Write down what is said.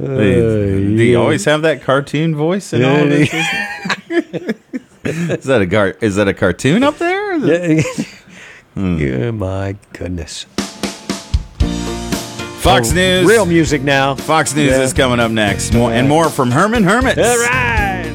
Do you always have that cartoon voice in all this? Is that a cartoon up there? Oh, my goodness. Fox News. Real music now. Fox News is coming up next. More from Herman Hermits. All right.